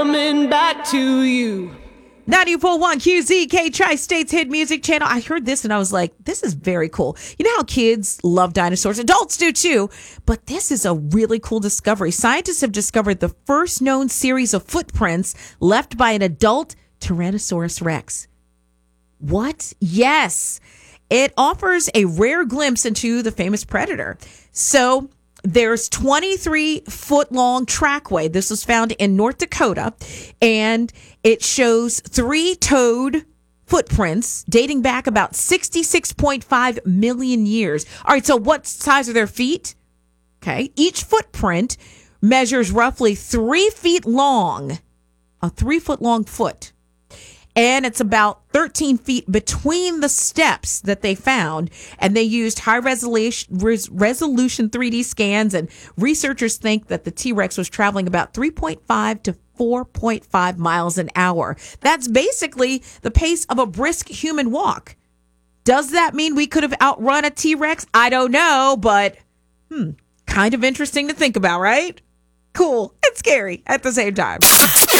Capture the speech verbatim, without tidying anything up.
Coming back to you. ninety-four point one Q Z K Tri-States Hit Music Channel. I heard this and I was like, this is very cool. You know how kids love dinosaurs? Adults do too. But this is a really cool discovery. Scientists have discovered the first known series of footprints left by an adult Tyrannosaurus Rex. What? Yes. It offers a rare glimpse into the famous predator. So there's twenty-three foot long trackway. This was found in North Dakota, and it shows three toed footprints dating back about sixty-six point five million years. All right, so what size are their feet? Okay, each footprint measures roughly three feet long, a three foot long foot. And it's about thirteen feet between the steps that they found. And they used high resolution, res, resolution three D scans. And researchers think that the T-Rex was traveling about three point five to four point five miles an hour. That's basically the pace of a brisk human walk. Does that mean we could have outrun a T-Rex? I don't know, but hmm, kind of interesting to think about, right? Cool and scary at the same time.